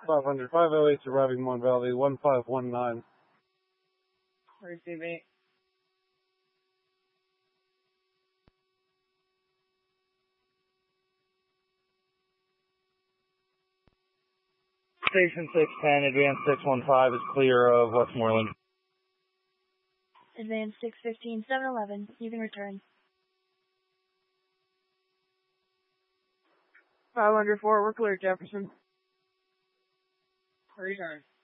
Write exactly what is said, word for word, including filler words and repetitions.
five hundred, five oh eight arriving Mon Valley, one five one nine. Receiving. Station six ten, Advance six one five is clear of Westmoreland. Advance six fifteen, seven eleven, you can return. five hundred four, we're clear, Jefferson. Return.